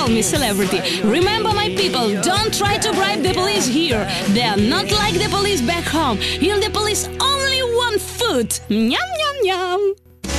call me celebrity. Remember, my people, don't try to bribe the police here. They are not like the police back home. Here the police only want food. Nyam, nyam, nyam.